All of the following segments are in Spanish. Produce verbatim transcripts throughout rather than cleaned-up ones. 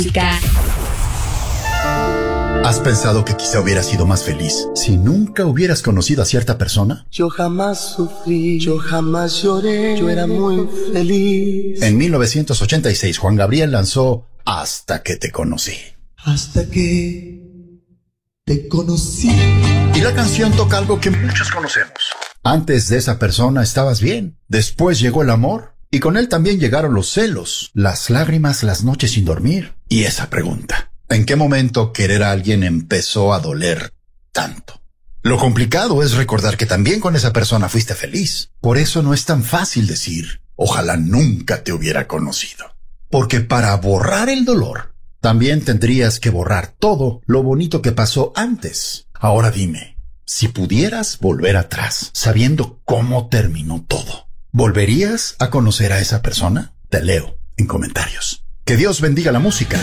¿Has pensado que quizá hubieras sido más feliz si nunca hubieras conocido a cierta persona? Yo jamás sufrí, yo jamás lloré, yo era muy feliz. En mil novecientos ochenta y seis, Juan Gabriel lanzó Hasta que te conocí. Hasta que te conocí. Y la canción toca algo que muchos conocemos. Antes de esa persona estabas bien. Después llegó el amor. Y con él también llegaron los celos, las lágrimas, las noches sin dormir. Y esa pregunta. ¿En qué momento querer a alguien empezó a doler tanto? Lo complicado es recordar que también con esa persona fuiste feliz. Por eso no es tan fácil decir, ojalá nunca te hubiera conocido. Porque para borrar el dolor, también tendrías que borrar todo lo bonito que pasó antes. Ahora dime, si pudieras volver atrás, sabiendo cómo terminó todo, ¿volverías a conocer a esa persona? Te leo en comentarios. Que Dios bendiga la música.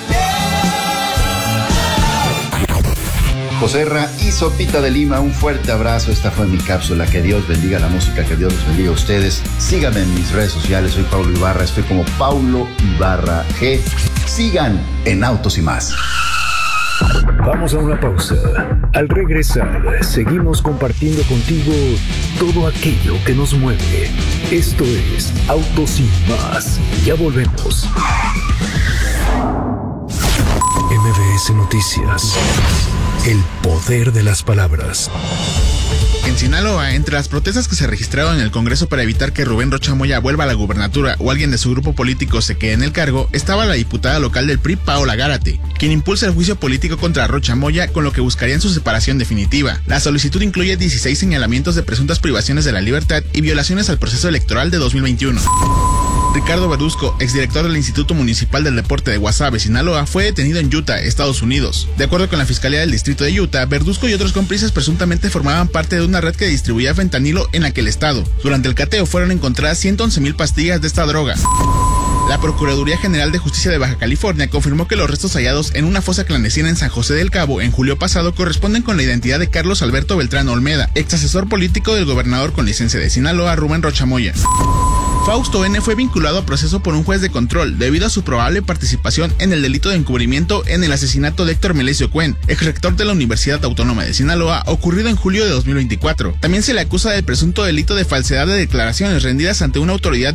Joserra y Sopita de Lima, un fuerte abrazo. Esta fue mi cápsula. Que Dios bendiga la música, que Dios los bendiga a ustedes. Síganme en mis redes sociales, soy Paulo Ibarra, estoy como Paulo Ibarra G. Sigan en Autos y Más. Vamos a una pausa. Al regresar, seguimos compartiendo contigo todo aquello que nos mueve. Esto es Autos y Más. Ya volvemos. M V S Noticias. El poder de las palabras. En Sinaloa, entre las protestas que se registraron en el Congreso para evitar que Rubén Rocha Moya vuelva a la gubernatura o alguien de su grupo político se quede en el cargo, estaba la diputada local del P R I, Paola Gárate, quien impulsa el juicio político contra Rocha Moya, con lo que buscarían su separación definitiva. La solicitud incluye dieciséis señalamientos de presuntas privaciones de la libertad y violaciones al proceso electoral de dos mil veintiuno. Ricardo Verduzco, exdirector del Instituto Municipal del Deporte de Guasave, Sinaloa, fue detenido en Utah, Estados Unidos. De acuerdo con la Fiscalía del Distrito de Utah, Verduzco y otros cómplices presuntamente formaban parte de una red que distribuía fentanilo en aquel estado. Durante el cateo fueron encontradas ciento once mil pastillas de esta droga. La Procuraduría General de Justicia de Baja California confirmó que los restos hallados en una fosa clandestina en San José del Cabo en julio pasado corresponden con la identidad de Carlos Alberto Beltrán Olmeda, ex asesor político del gobernador con licencia de Sinaloa, Rubén Rocha Moya. Fausto N. fue vinculado a proceso por un juez de control debido a su probable participación en el delito de encubrimiento en el asesinato de Héctor Melesio Cuen, ex rector de la Universidad Autónoma de Sinaloa, ocurrido en julio de dos mil veinticuatro. También se le acusa del presunto delito de falsedad de declaraciones rendidas ante una autoridad